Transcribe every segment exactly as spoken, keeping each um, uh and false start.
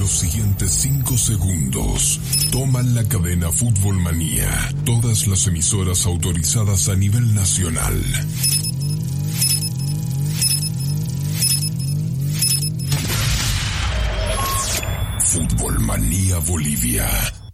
los siguientes cinco segundos, toman la cadena Fútbol Manía todas las emisoras autorizadas a nivel nacional. Fútbol Manía Bolivia.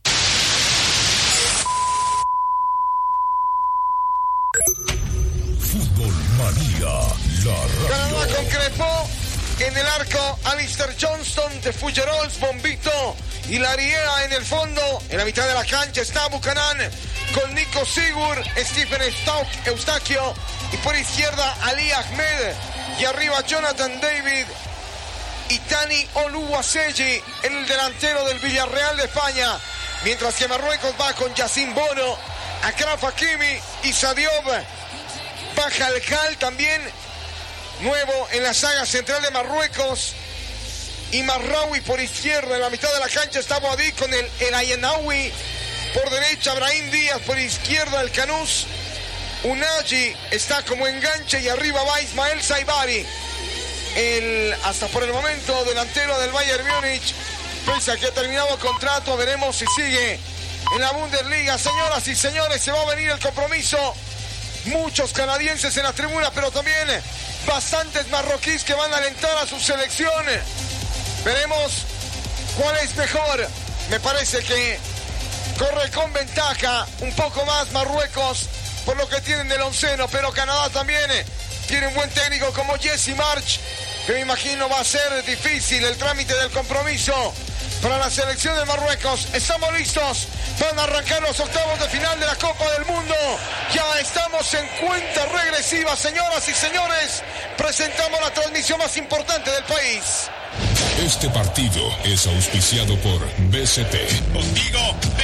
Fútbol Manía, la radio. Canadá con Crepó. En el arco, Alistair Johnston de Fullerols, Bombito y Lariea en el fondo. En la mitad de la cancha está Buchanan con Nico Sigur, Stephen Eustaquio y por izquierda Ali Ahmed. Y arriba Jonathan David y Tani Oluwaseyi, el delantero del Villarreal de España. Mientras que Marruecos va con Yacine Bono, Achraf Hakimi y Sadiob Bajalcal también. Nuevo en la saga central de Marruecos. Y Marraoui por izquierda. En la mitad de la cancha está Boadí con el El Ayenaoui. Por derecha Brahim Díaz. Por izquierda el Canús. Unagi está como enganche. Y arriba va Ismael Saibari. El, hasta por el momento, delantero del Bayern Múnich. Pese a que ha terminado el contrato. Veremos si sigue en la Bundesliga. Señoras y señores, se va a venir el compromiso. Muchos canadienses en la tribuna, pero también bastantes marroquíes que van a alentar a su selección. Veremos cuál es mejor. Me parece que corre con ventaja un poco más Marruecos por lo que tienen del onceno, pero Canadá también tiene un buen técnico como Jesse March, que me imagino va a ser difícil el trámite del compromiso para la selección de Marruecos. Estamos listos. Van a arrancar los octavos de final de la Copa del Mundo. Ya estamos en cuenta regresiva, señoras y señores. Presentamos la transmisión más importante del país. Este partido es auspiciado por B C T. Contigo